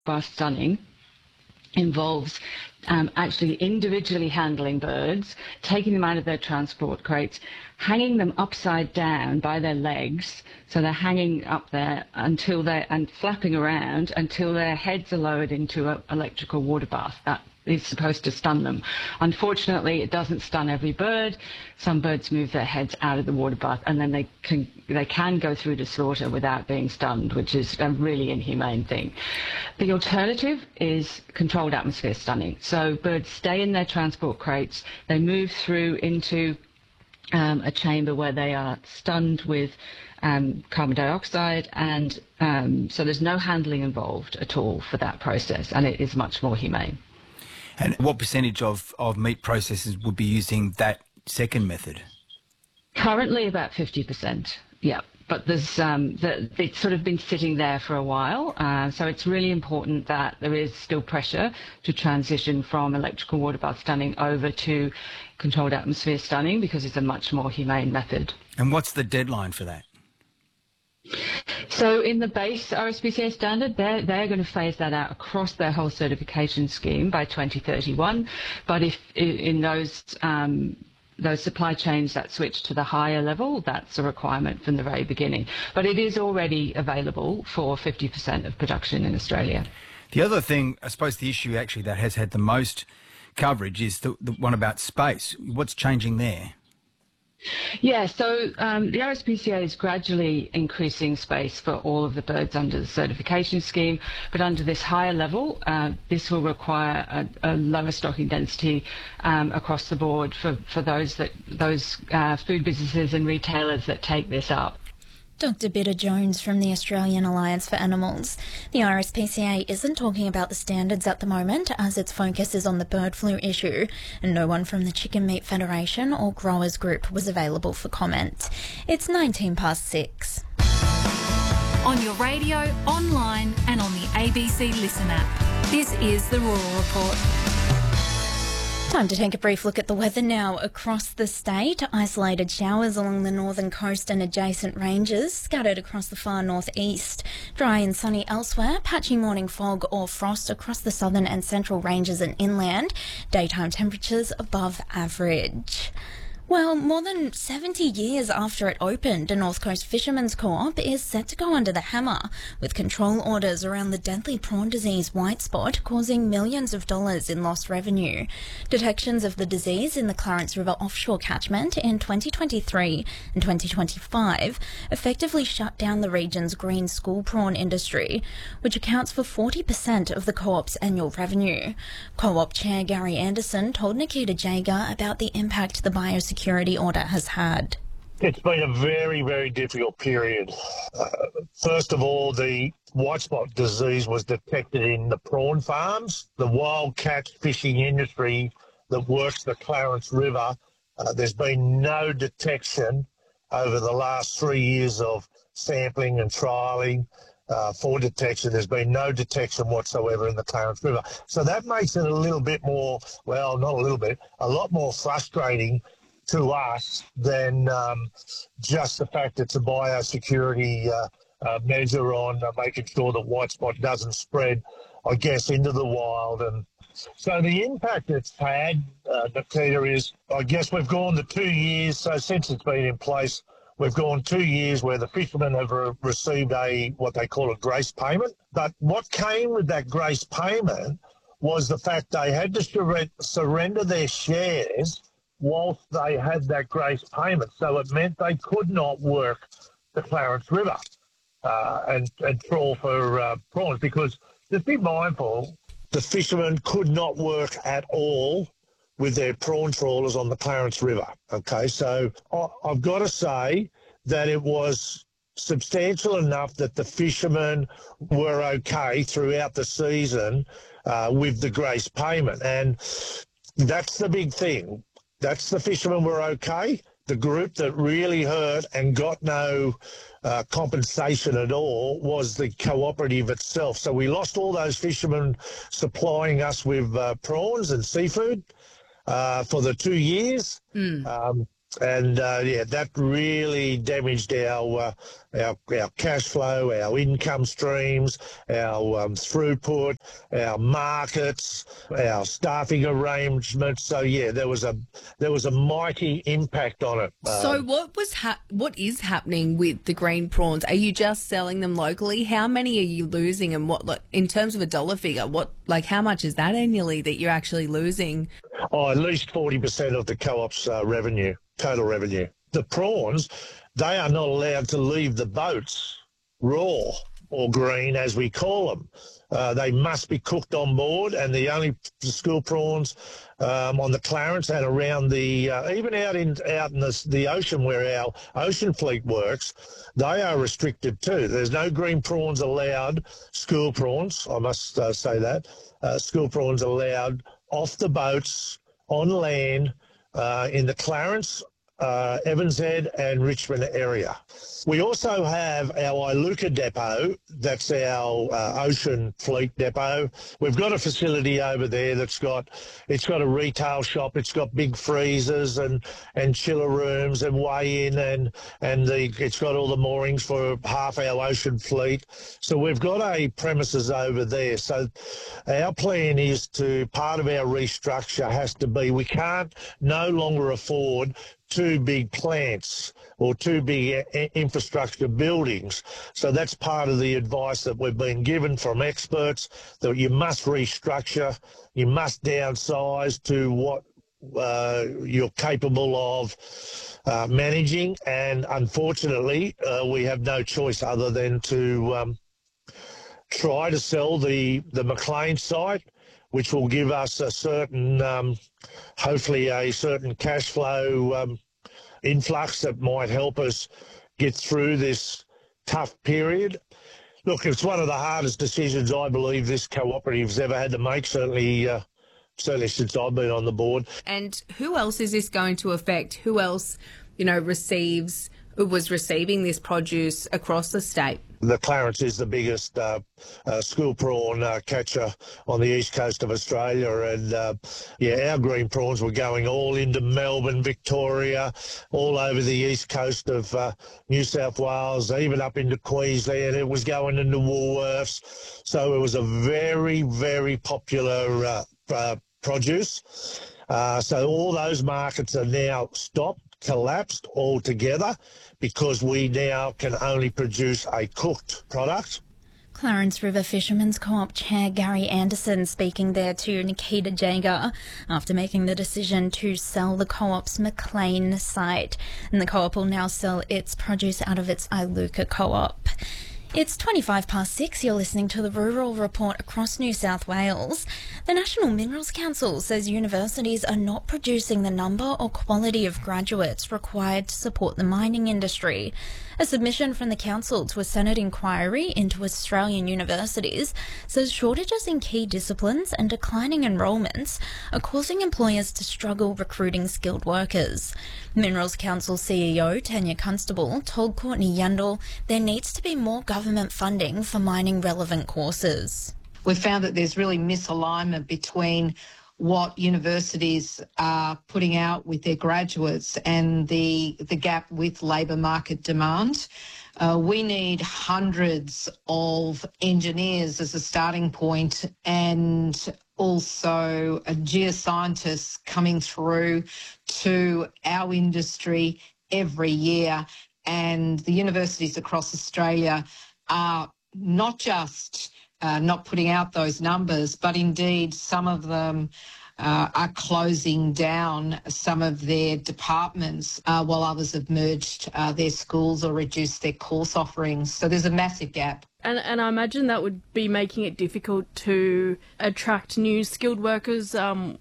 bar stunning involves actually individually handling birds, taking them out of their transport crates, hanging them upside down by their legs, so they're hanging up there and flapping around until their heads are lowered into an electrical water bath. That is supposed to stun them. Unfortunately, it doesn't stun every bird. Some birds move their heads out of the water bath, and then they can go through to slaughter without being stunned, which is a really inhumane thing. The alternative is controlled atmosphere stunning. So birds stay in their transport crates. They move through into a chamber where they are stunned with carbon dioxide, and so there's no handling involved at all for that process, and it is much more humane. And what percentage of meat processors would be using that second method? Currently about 50%, yeah. But there's it's sort of been sitting there for a while, so it's really important that there is still pressure to transition from electrical water bath stunning over to controlled atmosphere stunning, because it's a much more humane method. And what's the deadline for that? So in the base RSPCA standard, they're going to phase that out across their whole certification scheme by 2031. But if in those supply chains that switch to the higher level, that's a requirement from the very beginning. But it is already available for 50% of production in Australia. The other thing, I suppose the issue actually that has had the most coverage is the one about space. What's changing there? Yeah, so the RSPCA is gradually increasing space for all of the birds under the certification scheme, but under this higher level, this will require a lower stocking density across the board for those food businesses and retailers that take this up. Dr. Bitter Jones from the Australian Alliance for Animals. The RSPCA isn't talking about the standards at the moment, as its focus is on the bird flu issue, and no one from the Chicken Meat Federation or Growers Group was available for comment. It's 6:19. On your radio, online and on the ABC Listen app. This is the Rural Report. Time to take a brief look at the weather now. Across the state, isolated showers along the northern coast and adjacent ranges, scattered across the far northeast. Dry and sunny elsewhere, patchy morning fog or frost across the southern and central ranges and inland. Daytime temperatures above average. Well, more than 70 years after it opened, the North Coast Fishermen's Co-op is set to go under the hammer, with control orders around the deadly prawn disease white spot causing millions of dollars in lost revenue. Detections of the disease in the Clarence River offshore catchment in 2023 and 2025 effectively shut down the region's green school prawn industry, which accounts for 40% of the Co-op's annual revenue. Co-op Chair Gary Anderson told Nikita Jager about the impact the biosecurity order has had. It's been a very, very difficult period. First of all, the white spot disease was detected in the prawn farms. The wild catch fishing industry that works the Clarence River, there's been no detection over the last 3 years of sampling and trialling for detection. There's been no detection whatsoever in the Clarence River. So that makes it a little bit more, well, not a little bit, a lot more frustrating to us than just the fact it's a biosecurity measure on making sure that white spot doesn't spread, I guess, into the wild. And so the impact it's had, Nikita, is, I guess we've gone the 2 years, so since it's been in place, we've gone 2 years where the fishermen have received what they call a grace payment. But what came with that grace payment was the fact they had to surrender their shares whilst they had that grace payment. So it meant they could not work the Clarence River and trawl for prawns, because just be mindful, the fishermen could not work at all with their prawn trawlers on the Clarence River. Okay, so I've got to say that it was substantial enough that the fishermen were okay throughout the season with the grace payment. And that's the big thing. That's the fishermen were okay. The group that really hurt and got no compensation at all was the cooperative itself. So we lost all those fishermen supplying us with prawns and seafood for the 2 years. And that really damaged our cash flow, our income streams, our throughput, our markets, our staffing arrangements. So there was a mighty impact on it. So what is happening with the green prawns? Are you just selling them locally? How many are you losing, and what, in terms of a dollar figure, how much is that annually that you're actually losing? At least 40% of the co-op's revenue. Total revenue. The prawns, they are not allowed to leave the boats raw or green, as we call them. They must be cooked on board, and the only school prawns on the Clarence and around the even out in the ocean where our ocean fleet works, they are restricted too. There's no green prawns allowed. School prawns, I must say that school prawns allowed off the boats on land in the Clarence, Evans Head and Richmond area. We also have our Iluka depot. That's our ocean fleet depot. We've got a facility over there it's got a retail shop. It's got big freezers and chiller rooms and weigh-in and it's got all the moorings for half our ocean fleet. So we've got a premises over there. So our plan is part of our restructure has to be, we can't no longer afford two big plants or two big infrastructure buildings. So that's part of the advice that we've been given from experts, that you must restructure, you must downsize to what you're capable of managing. And unfortunately, we have no choice other than to try to sell the McLean site, which will give us a certain, hopefully a certain cash flow influx that might help us get through this tough period. Look, it's one of the hardest decisions I believe this cooperative's ever had to make, certainly since I've been on the board. And who else is this going to affect? Who else, was receiving this produce across the state? The Clarence is the biggest school prawn catcher on the east coast of Australia, and our green prawns were going all into Melbourne, Victoria, all over the east coast of New South Wales, even up into Queensland. It was going into Woolworths, so it was a very, very popular produce. So all those markets are now stopped, collapsed altogether, because we now can only produce a cooked product. Clarence River Fishermen's Co-op Chair Gary Anderson speaking there to Nikita Jager after making the decision to sell the co-op's McLean site. And the co-op will now sell its produce out of its Iluka co-op. It's 6:25. You're listening to the Rural Report across New South Wales. The National Minerals Council says universities are not producing the number or quality of graduates required to support the mining industry. A submission from the council to a Senate inquiry into Australian universities says shortages in key disciplines and declining enrolments are causing employers to struggle recruiting skilled workers. Minerals Council CEO Tanya Constable told Courtney Yandel there needs to be more government funding for mining relevant courses. We've found that there's really misalignment between what universities are putting out with their graduates and the gap with labour market demand. We need hundreds of engineers as a starting point, and also geoscientists coming through to our industry every year. And the universities across Australia are not just not putting out those numbers, but indeed some of them are closing down some of their departments while others have merged their schools or reduced their course offerings. So there's a massive gap. And I imagine that would be making it difficult to attract new skilled workers.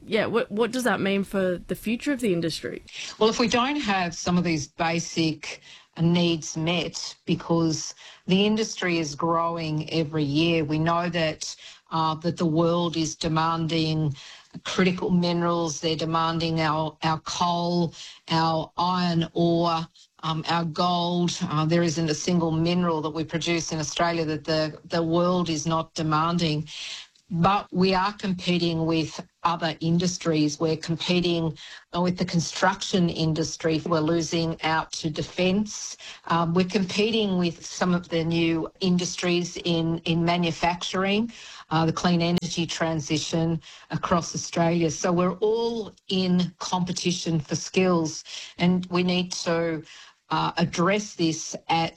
What does that mean for the future of the industry? Well, if we don't have some of these basic needs met, because the industry is growing every year, we know that the world is demanding critical minerals. They're demanding our coal, our iron ore, our gold. There isn't a single mineral that we produce in Australia that the world is not demanding. But we are competing with other industries. We're competing with the construction industry. We're losing out to defence. We're competing with some of the new industries in manufacturing, the clean energy transition across Australia. So we're all in competition for skills, and we need to address this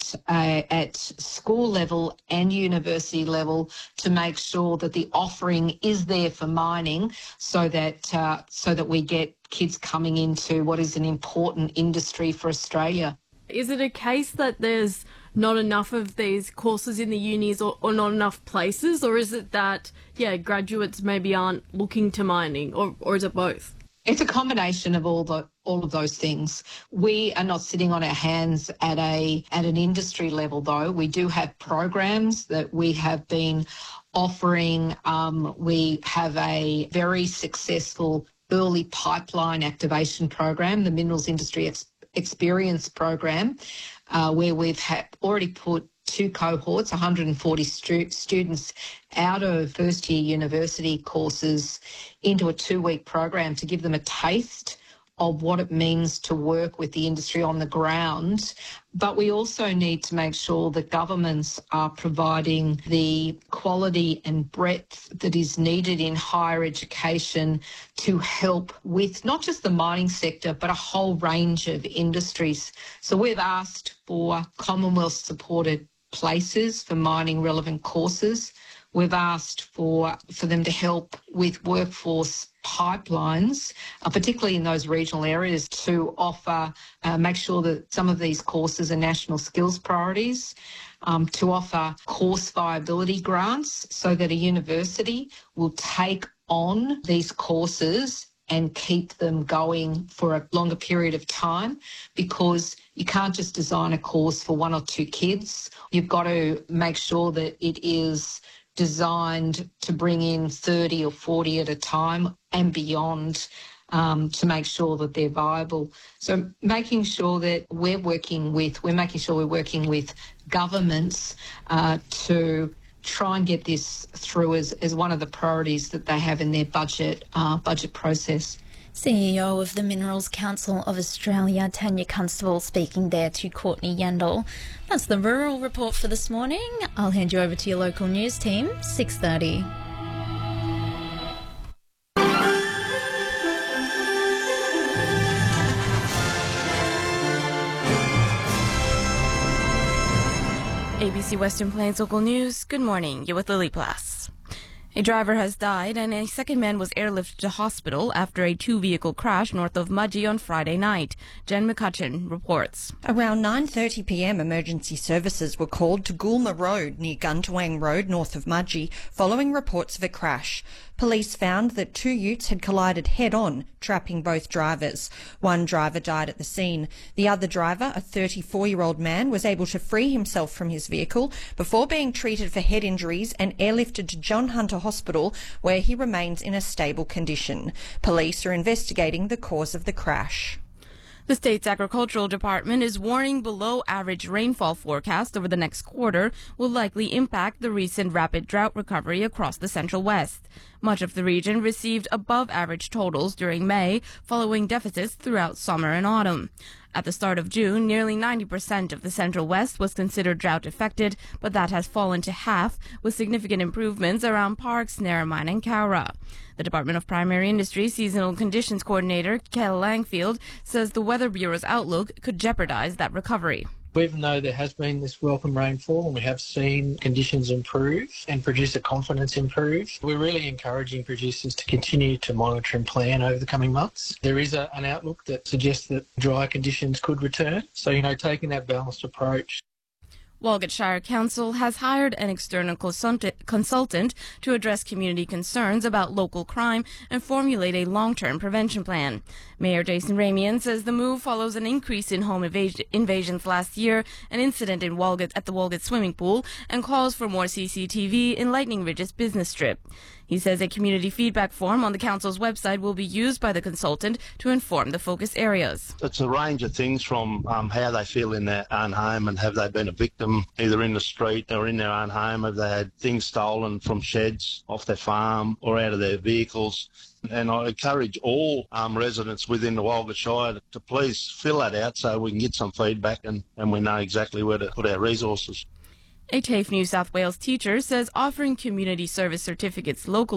at school level and university level to make sure that the offering is there for mining, so that we get kids coming into what is an important industry for Australia. Is it a case that there's not enough of these courses in the unis or not enough places, or is it that graduates maybe aren't looking to mining, or is it both? It's a combination of all of those things. We are not sitting on our hands at an industry level, though. We do have programs that we have been offering. We have a very successful early pipeline activation program, the Minerals Industry Experience Program, where we've already put 2 cohorts, 140 students out of first-year university courses into a 2-week program to give them a taste of what it means to work with the industry on the ground. But we also need to make sure that governments are providing the quality and breadth that is needed in higher education to help with not just the mining sector, but a whole range of industries. So we've asked for Commonwealth-supported places for mining relevant courses. We've asked for them to help with workforce pipelines, particularly in those regional areas, to offer, make sure that some of these courses are national skills priorities, to offer course viability grants so that a university will take on these courses and keep them going for a longer period of time, because you can't just design a course for 1 or 2 kids. You've got to make sure that it is designed to bring in 30 or 40 at a time and beyond, to make sure that they're viable. So making sure that we're working with governments to try and get this through as one of the priorities that they have in their budget process. CEO of the Minerals Council of Australia, Tanya Constable, speaking there to Courtney Yandel. That's the Rural Report for this morning. I'll hand you over to your local news team, 6:30. ABC Western Plains Local News. Good morning. You're with Lily Plass. A driver has died and a second man was airlifted to hospital after a 2-vehicle crash north of Mudgee on Friday night. Jen McCutcheon reports. Around 9:30 p.m, emergency services were called to Goolma Road near Guntuang Road north of Mudgee following reports of a crash. Police found that 2 utes had collided head-on, trapping both drivers. One driver died at the scene. The other driver, a 34-year-old man, was able to free himself from his vehicle before being treated for head injuries and airlifted to John Hunter Hospital, where he remains in a stable condition. Police are investigating the cause of the crash. The state's agricultural department is warning below-average rainfall forecast over the next quarter will likely impact the recent rapid drought recovery across the Central West. Much of the region received above-average totals during May, following deficits throughout summer and autumn. At the start of June, nearly 90% of the Central West was considered drought-affected, but that has fallen to half, with significant improvements around Parkes, Narromine and Cowra. The Department of Primary Industry Seasonal Conditions Coordinator, Kel Langfield, says the Weather Bureau's outlook could jeopardize that recovery. Even though there has been this welcome rainfall and we have seen conditions improve and producer confidence improve, we're really encouraging producers to continue to monitor and plan over the coming months. There is an outlook that suggests that drier conditions could return. So, taking that balanced approach. Walgett Shire Council has hired an external consultant to address community concerns about local crime and formulate a long-term prevention plan. Mayor Jason Ramian says the move follows an increase in home invasions last year, an incident in at the Walgett swimming pool, and calls for more CCTV in Lightning Ridge's business strip. He says a community feedback form on the council's website will be used by the consultant to inform the focus areas. It's a range of things from how they feel in their own home and have they been a victim them either in the street or in their own home if they had things stolen from sheds off their farm or out of their vehicles. And I encourage all residents within the Walgett Shire to please fill that out so we can get some feedback and we know exactly where to put our resources. A TAFE New South Wales teacher says offering community service certificates locally